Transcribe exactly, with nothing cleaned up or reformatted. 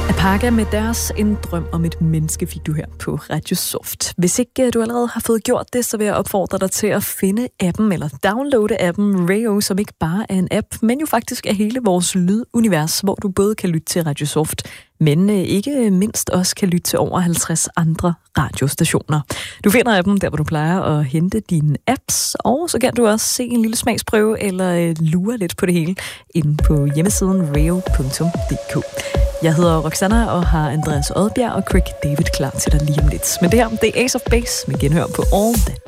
Pakke med deres En drøm om et menneske fik du her på Radio Soft. Hvis ikke du allerede har fået gjort det, så vil jeg opfordre dig til at finde appen eller downloade appen Rayo, som ikke bare er en app, men jo faktisk er hele vores lydunivers, hvor du både kan lytte til Radio Soft, men ikke mindst også kan lytte til over halvtreds andre radiostationer. Du finder appen der, hvor du plejer at hente dine apps, og så kan du også se en lille smagsprøve eller lure lidt på det hele inde på hjemmesiden rayo punktum d k. Jeg hedder Roxanna og har Andreas Odbjerg og Craig David klar til dig lige om lidt. Men det her, det er Ace of Base med genhør på All That.